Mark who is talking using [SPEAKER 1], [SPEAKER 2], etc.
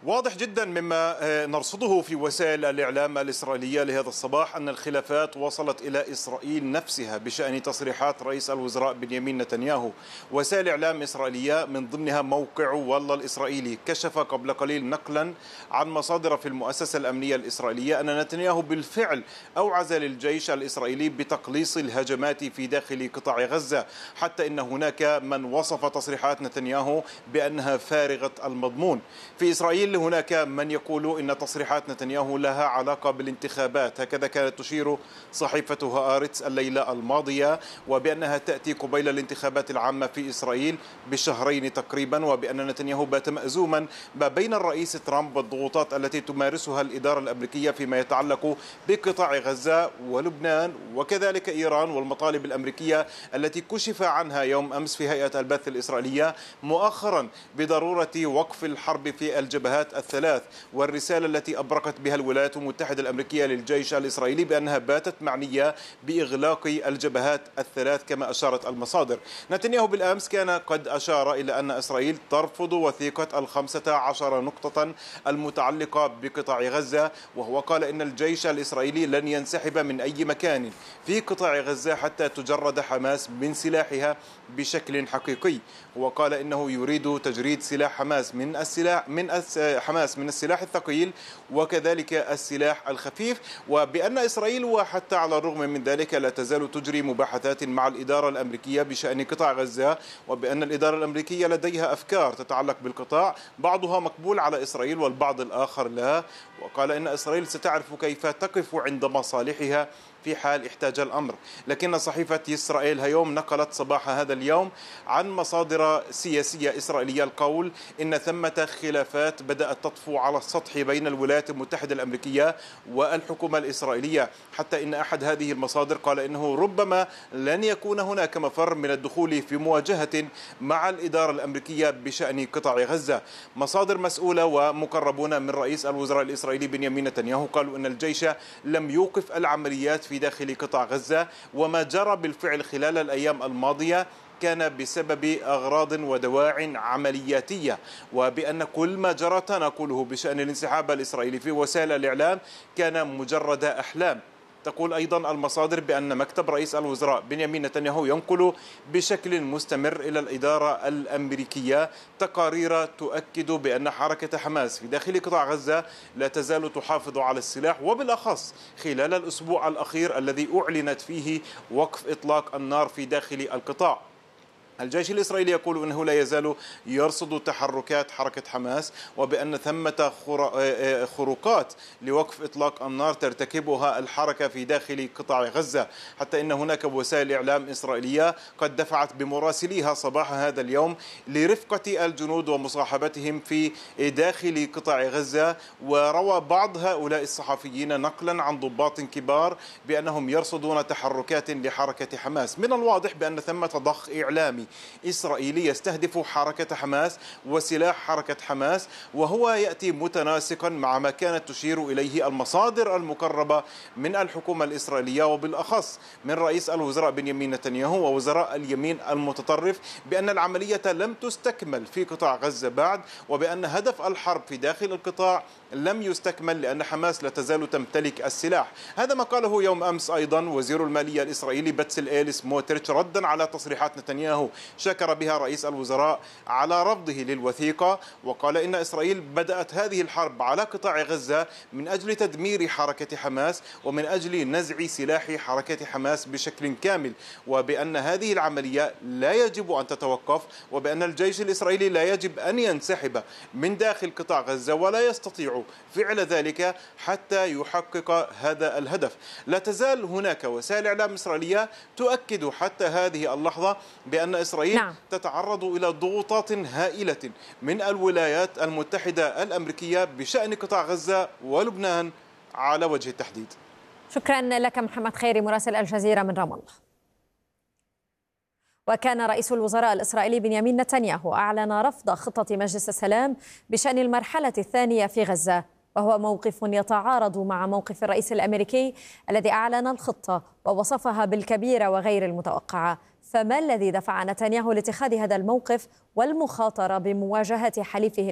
[SPEAKER 1] واضح جدا مما نرصده في وسائل الإعلام الإسرائيلية لهذا الصباح أن الخلافات وصلت إلى إسرائيل نفسها بشأن تصريحات رئيس الوزراء بنيامين نتنياهو. وسائل إعلام إسرائيلية من ضمنها موقع والله الإسرائيلي كشف قبل قليل نقلا عن مصادر في المؤسسة الأمنية الإسرائيلية أن نتنياهو بالفعل أوعز للجيش الإسرائيلي بتقليص الهجمات في داخل قطاع غزة، حتى إن هناك من وصف تصريحات نتنياهو بأنها فارغة المضمون. في إسرائيل هناك من يقول إن تصريحات نتنياهو لها علاقة بالانتخابات، هكذا كانت تشير صحيفة هآرتس الليلة الماضية، وبأنها تأتي قبيل الانتخابات العامة في إسرائيل بشهرين تقريبا، وبأن نتنياهو بات مأزوما ما بين الرئيس ترامب والضغوطات التي تمارسها الإدارة الأمريكية فيما يتعلق بقطاع غزة ولبنان وكذلك إيران، والمطالب الأمريكية التي كشف عنها يوم أمس في هيئة البث الإسرائيلية مؤخرا بضرورة وقف الحرب في الجبهات الثلاث، والرسالة التي أبرقت بها الولايات المتحدة الأمريكية للجيش الإسرائيلي بأنها باتت معنية بإغلاق الجبهات الثلاث كما أشارت المصادر. نتنياهو بالأمس كان قد أشار إلى أن إسرائيل ترفض وثيقة 15 نقطة المتعلقة بقطاع غزة، وهو قال إن الجيش الإسرائيلي لن ينسحب من أي مكان في قطاع غزة حتى تجرد حماس من سلاحها بشكل حقيقي. وقال إنه يريد تجريد سلاح حماس من السلاح الثقيل وكذلك السلاح الخفيف، وبأن إسرائيل وحتى على الرغم من ذلك لا تزال تجري مباحثات مع الإدارة الأمريكية بشأن قطاع غزة، وبأن الإدارة الأمريكية لديها أفكار تتعلق بالقطاع بعضها مقبول على إسرائيل والبعض الآخر لا. وقال إن إسرائيل ستعرف كيف تقف عند مصالحها في حال احتاج الأمر. لكن صحيفة إسرائيل هيوم نقلت صباح هذا اليوم عن مصادر سياسية إسرائيلية القول إن ثمة خلافات بدأت تطفو على السطح بين الولايات المتحدة الأمريكية والحكومة الإسرائيلية، حتى إن أحد هذه المصادر قال إنه ربما لن يكون هناك مفر من الدخول في مواجهة مع الإدارة الأمريكية بشأن قطاع غزة. مصادر مسؤولة ومقربون من رئيس الوزراء الإسرائيلي بنيامين نتنياهو قالوا إن الجيش لم يوقف العمليات في داخل قطاع غزة، وما جرى بالفعل خلال الأيام الماضية كان بسبب أغراض ودواع عملياتية، وبأن كل ما جرى تناقله بشأن الانسحاب الإسرائيلي في وسائل الإعلام كان مجرد أحلام. تقول أيضا المصادر بأن مكتب رئيس الوزراء بنيامين نتنياهو ينقل بشكل مستمر إلى الإدارة الأمريكية تقارير تؤكد بأن حركة حماس في داخل قطاع غزة لا تزال تحافظ على السلاح، وبالأخص خلال الأسبوع الأخير الذي أعلنت فيه وقف إطلاق النار في داخل القطاع. الجيش الإسرائيلي يقول أنه لا يزال يرصد تحركات حركة حماس، وبأن ثمة خروقات لوقف إطلاق النار ترتكبها الحركة في داخل قطاع غزة، حتى إن هناك وسائل إعلام إسرائيلية قد دفعت بمراسليها صباح هذا اليوم لرفقة الجنود ومصاحبتهم في داخل قطاع غزة. وروى بعض هؤلاء الصحفيين نقلا عن ضباط كبار بأنهم يرصدون تحركات لحركة حماس. من الواضح بأن ثمة ضخ إعلامي إسرائيلي يستهدف حركة حماس وسلاح حركة حماس، وهو يأتي متناسقا مع ما كانت تشير إليه المصادر المقربة من الحكومة الإسرائيلية وبالأخص من رئيس الوزراء بنيامين نتنياهو ووزراء اليمين المتطرف، بأن العملية لم تستكمل في قطاع غزة بعد، وبأن هدف الحرب في داخل القطاع لم يستكمل لأن حماس لا تزال تمتلك السلاح. هذا ما قاله يوم أمس أيضا وزير المالية الإسرائيلي بتسل سموتريتش ردا على تصريحات نتنياهو شكر بها رئيس الوزراء على رفضه للوثيقة، وقال إن إسرائيل بدأت هذه الحرب على قطاع غزة من أجل تدمير حركة حماس ومن أجل نزع سلاح حركة حماس بشكل كامل، وبأن هذه العملية لا يجب أن تتوقف، وبأن الجيش الإسرائيلي لا يجب أن ينسحب من داخل قطاع غزة ولا يستطيع فعل ذلك حتى يحقق هذا الهدف. لا تزال هناك وسائل إعلام إسرائيلية تؤكد حتى هذه اللحظة بأن إسرائيل تتعرض إلى ضغوطات هائلة من الولايات المتحدة الأمريكية بشأن قطاع غزة ولبنان على وجه التحديد.
[SPEAKER 2] شكرا لك محمد خيري مراسل الجزيرة من رام الله. وكان رئيس الوزراء الإسرائيلي بنيامين نتنياهو أعلن رفض خطة مجلس السلام بشأن المرحلة الثانية في غزة، وهو موقف يتعارض مع موقف الرئيس الأمريكي الذي أعلن الخطة ووصفها بالكبيرة وغير المتوقعة. فما الذي دفع نتنياهو لاتخاذ هذا الموقف والمخاطرة بمواجهة حليفه